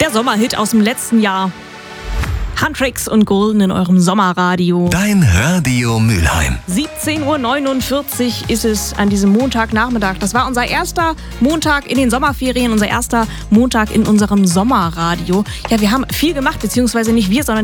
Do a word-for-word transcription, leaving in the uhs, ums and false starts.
Der Sommerhit aus dem letzten Jahr. Huntrix und Golden in eurem Sommerradio. Dein Radio Mülheim. siebzehn Uhr neunundvierzig ist es an diesem Montagnachmittag. Das war unser erster Montag in den Sommerferien, unser erster Montag in unserem Sommerradio. Ja, wir haben viel gemacht, beziehungsweise nicht wir, sondern